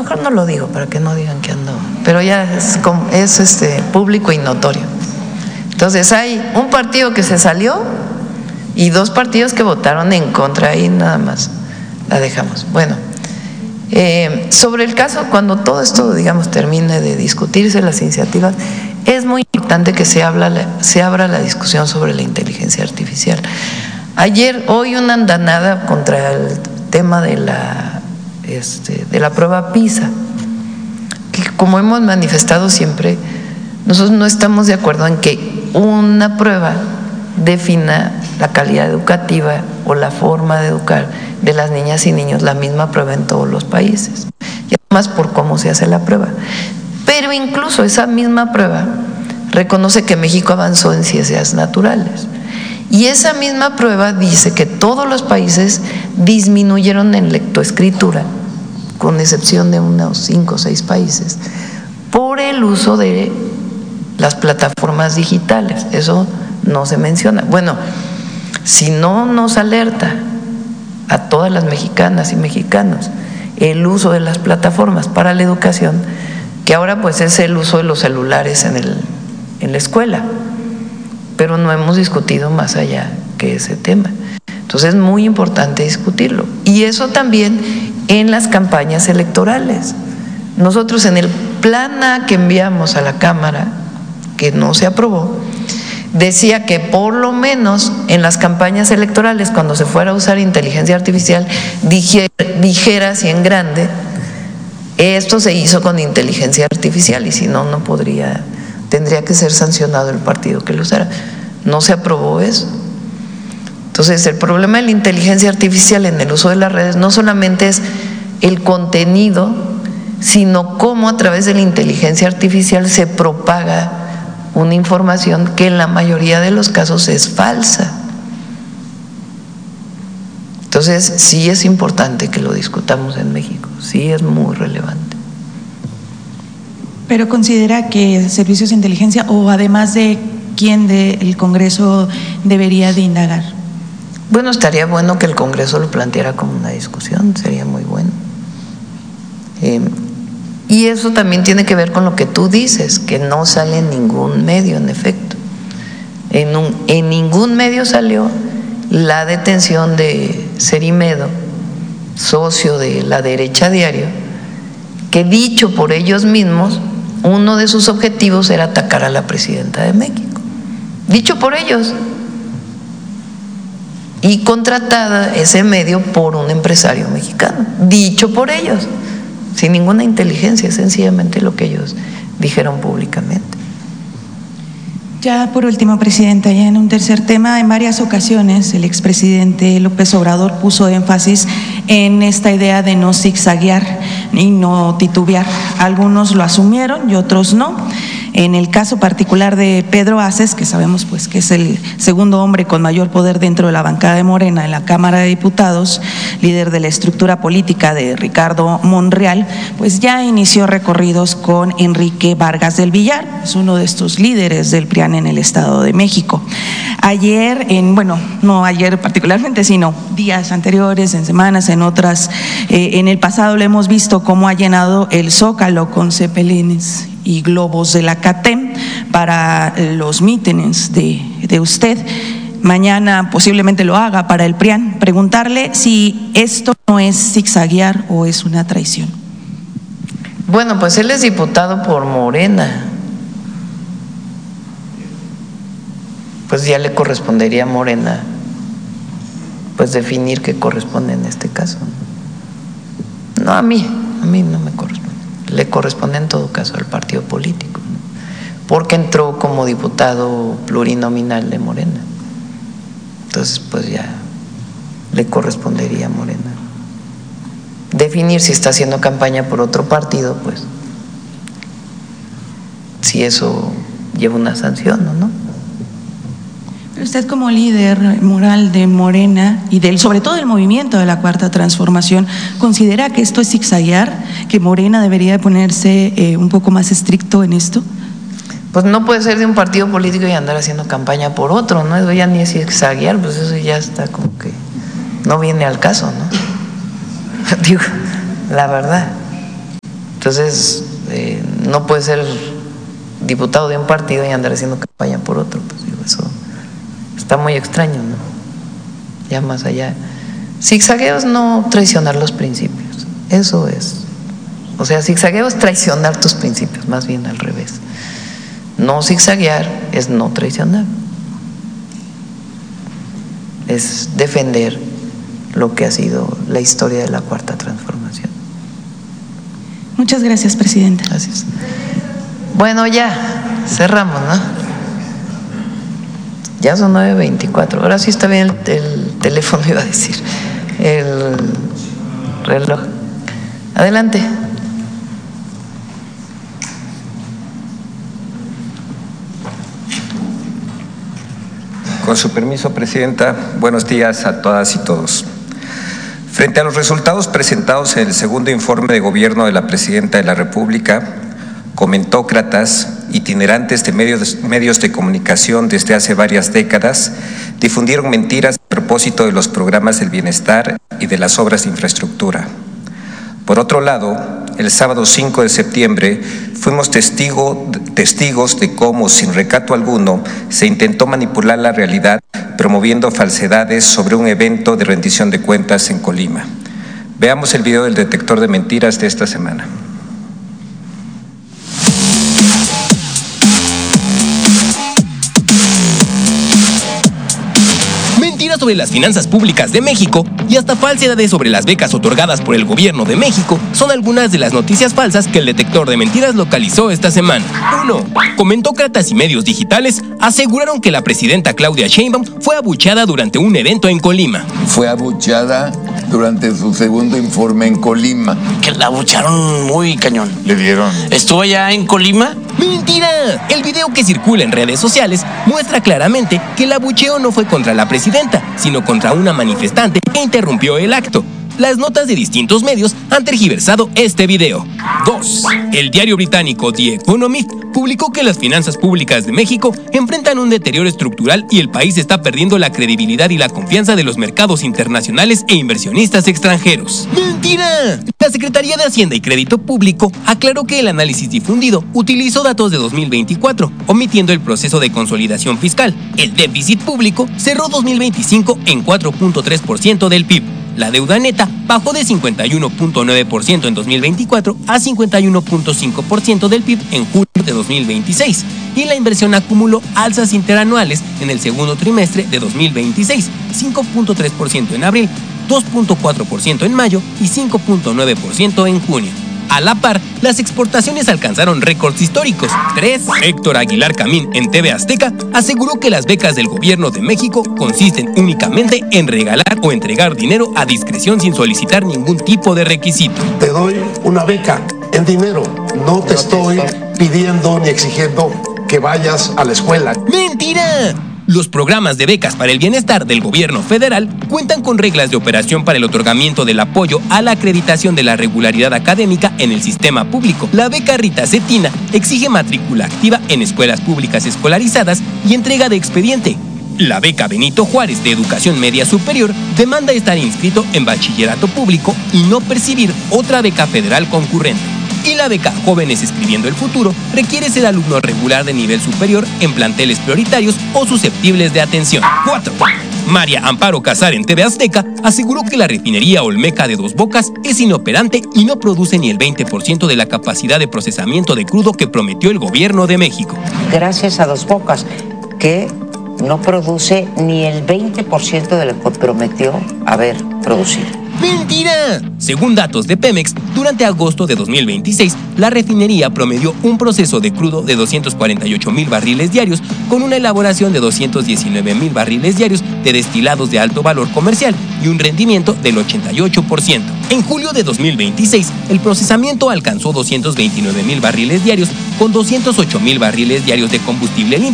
mejor no lo digo para que no digan que ando, pero ya es público y notorio. Entonces hay un partido que se salió y 2 partidos que votaron en contra, y nada más la dejamos. Bueno, sobre el caso, cuando todo esto, digamos, termine de discutirse las iniciativas, es muy importante que se abra la discusión sobre la inteligencia artificial. Hoy una andanada contra el tema de la prueba PISA, que como hemos manifestado siempre, nosotros no estamos de acuerdo en que una prueba defina la calidad educativa o la forma de educar de las niñas y niños, la misma prueba en todos los países, y además por cómo se hace la prueba. Pero incluso esa misma prueba reconoce que México avanzó en ciencias naturales, y esa misma prueba dice que todos los países disminuyeron en lectoescritura, con excepción de unos 5 o 6 países, por el uso de las plataformas digitales. Eso no se menciona. Bueno, si no nos alerta a todas las mexicanas y mexicanos el uso de las plataformas para la educación, que ahora pues es el uso de los celulares en la escuela, pero no hemos discutido más allá que ese tema. Entonces es muy importante discutirlo, y eso también en las campañas electorales. Nosotros en el plan A que enviamos a la Cámara, que no se aprobó, decía que por lo menos en las campañas electorales, cuando se fuera a usar inteligencia artificial, dijera así en grande: esto se hizo con inteligencia artificial, y si no, no podría, tendría que ser sancionado el partido que lo usara. No se aprobó eso. Entonces, el problema de la inteligencia artificial en el uso de las redes no solamente es el contenido, sino cómo a través de la inteligencia artificial se propaga una información que en la mayoría de los casos es falsa. Entonces, sí es importante que lo discutamos en México, sí es muy relevante. Pero considera que servicios de inteligencia, o además de quién del Congreso, debería de indagar. Bueno, estaría bueno que el Congreso lo planteara como una discusión, sería muy bueno. Y eso también tiene que ver con lo que tú dices, que no sale en ningún medio, en efecto. En ningún medio salió la detención de Cerimedo, socio de La Derecha Diario, que dicho por ellos mismos, uno de sus objetivos era atacar a la presidenta de México. Dicho por ellos. Y contratada ese medio por un empresario mexicano, dicho por ellos, sin ninguna inteligencia, es sencillamente lo que ellos dijeron públicamente. Ya por último, Presidenta, ya en un tercer tema, en varias ocasiones el expresidente López Obrador puso énfasis en esta idea de no zigzaguear y no titubear. Algunos lo asumieron y otros no. En el caso particular de Pedro Aces, que sabemos pues que es el segundo hombre con mayor poder dentro de la bancada de Morena en la Cámara de Diputados, líder de la estructura política de Ricardo Monreal, pues ya inició recorridos con Enrique Vargas del Villar, es uno de estos líderes del PRIAN en el Estado de México. Ayer, no ayer particularmente, sino días anteriores, en semanas, en otras, en el pasado lo hemos visto cómo ha llenado el Zócalo con cepelines y globos de la CATEM para los mítines de usted. Mañana posiblemente lo haga para el PRIAN. Preguntarle si esto no es zigzaguear o es una traición. Bueno, pues él es diputado por Morena. Pues ya le correspondería a Morena pues definir qué corresponde en este caso. No, a mí no me corresponde. Le corresponde en todo caso al partido político, ¿no? Porque entró como diputado plurinominal de Morena. Entonces, pues ya le correspondería a Morena definir si está haciendo campaña por otro partido, pues si eso lleva una sanción o no. Pero usted como líder moral de Morena y sobre todo del movimiento de la Cuarta Transformación, ¿considera que esto es zigzaguear, que Morena debería ponerse un poco más estricto en esto? Pues no puede ser de un partido político y andar haciendo campaña por otro, ¿no? Eso ya ni es zigzaguear, pues eso ya está como que no viene al caso, ¿no? Digo, la verdad. Entonces, no puede ser diputado de un partido y andar haciendo campaña por otro. Pues digo, eso está muy extraño, ¿no? Ya más allá. Zigzagueo es no traicionar los principios, eso es. O sea, zigzagueo es traicionar tus principios, más bien al revés. No zigzaguear es no traicionar. Es defender lo que ha sido la historia de la Cuarta Transformación. Muchas gracias, presidenta. Gracias. Bueno, ya cerramos, ¿no? Ya son 9:24. Ahora sí está bien el teléfono, iba a decir, el reloj. Adelante. Con su permiso, presidenta, buenos días a todas y todos. Frente a los resultados presentados en el segundo informe de gobierno de la Presidenta de la República, comentócratas, itinerantes de medios de comunicación desde hace varias décadas, difundieron mentiras a propósito de los programas del bienestar y de las obras de infraestructura. Por otro lado, el sábado 5 de septiembre fuimos testigos de cómo, sin recato alguno, se intentó manipular la realidad promoviendo falsedades sobre un evento de rendición de cuentas en Colima. Veamos el video del detector de mentiras de esta semana. Sobre las finanzas públicas de México y hasta falsedades sobre las becas otorgadas por el gobierno de México son algunas de las noticias falsas que el detector de mentiras localizó esta semana. 1. Comentócratas y medios digitales aseguraron que la presidenta Claudia Sheinbaum fue abucheada durante un evento en Colima. Fue abucheada durante su segundo informe en Colima. Que la abucharon muy cañón. Le dieron. ¿Estuvo allá en Colima? ¡Mentira! El video que circula en redes sociales muestra claramente que el abucheo no fue contra la presidenta, sino contra una manifestante que interrumpió el acto. Las notas de distintos medios han tergiversado este video. 2. El diario británico The Economist publicó que las finanzas públicas de México enfrentan un deterioro estructural y el país está perdiendo la credibilidad y la confianza de los mercados internacionales e inversionistas extranjeros. ¡Mentira! La Secretaría de Hacienda y Crédito Público aclaró que el análisis difundido utilizó datos de 2024, omitiendo el proceso de consolidación fiscal. El déficit público cerró 2025 en 4.3% del PIB. La deuda neta bajó de 51.9% en 2024 a 51.5% del PIB en julio de 2026 y la inversión acumuló alzas interanuales en el segundo trimestre de 2026, 5.3% en abril, 2.4% en mayo y 5.9% en junio. A la par, las exportaciones alcanzaron récords históricos. 3. Héctor Aguilar Camín en TV Azteca aseguró que las becas del gobierno de México consisten únicamente en regalar o entregar dinero a discreción sin solicitar ningún tipo de requisito. Te doy una beca en dinero, no te estoy pidiendo ni exigiendo que vayas a la escuela. ¡Mentira! Los programas de becas para el bienestar del gobierno federal cuentan con reglas de operación para el otorgamiento del apoyo a la acreditación de la regularidad académica en el sistema público. La beca Rita Cetina exige matrícula activa en escuelas públicas escolarizadas y entrega de expediente. La beca Benito Juárez de Educación Media Superior demanda estar inscrito en bachillerato público y no percibir otra beca federal concurrente. Y la beca Jóvenes Escribiendo el Futuro requiere ser alumno regular de nivel superior en planteles prioritarios o susceptibles de atención. 4. María Amparo Casar en TV Azteca aseguró que la refinería Olmeca de Dos Bocas es inoperante y no produce ni el 20% de la capacidad de procesamiento de crudo que prometió el gobierno de México. Gracias a Dos Bocas, que no produce ni el 20% de lo que prometió haber producido. ¡Mentira! Según datos de Pemex, durante agosto de 2026, la refinería promedió un proceso de crudo de 248,000 barriles diarios con una elaboración de 219,000 barriles diarios de destilados de alto valor comercial y un rendimiento del 88%. En julio de 2026, el procesamiento alcanzó 229,000 barriles diarios con 208,000 barriles diarios de combustible limpios.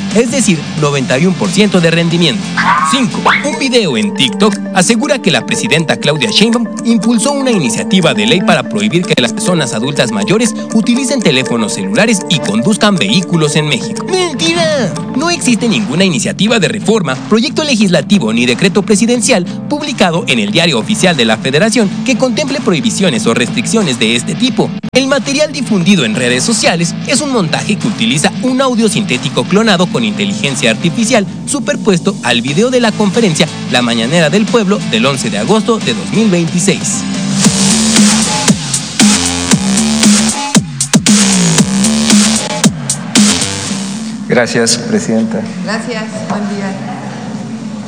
es decir, 91% de rendimiento. 5. Un video en TikTok asegura que la presidenta Claudia Sheinbaum impulsó una iniciativa de ley para prohibir que las personas adultas mayores utilicen teléfonos celulares y conduzcan vehículos en México. ¡Mentira! No existe ninguna iniciativa de reforma, proyecto legislativo ni decreto presidencial publicado en el Diario Oficial de la Federación que contemple prohibiciones o restricciones de este tipo. El material difundido en redes sociales es un montaje que utiliza un audio sintético clonado con inteligencia artificial superpuesto al video de la conferencia La Mañanera del Pueblo del 11 de agosto de 2026. Gracias, presidenta. Gracias, buen día.